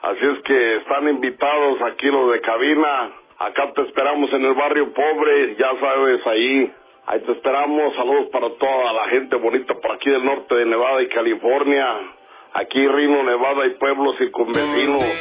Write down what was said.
Así es que están invitados aquí los de cabina. Acá te esperamos en el barrio pobre, ya sabes, ahí te esperamos. Saludos para toda la gente bonita por aquí del norte de Nevada y California. Aquí Reno, Nevada y pueblos circunvecinos.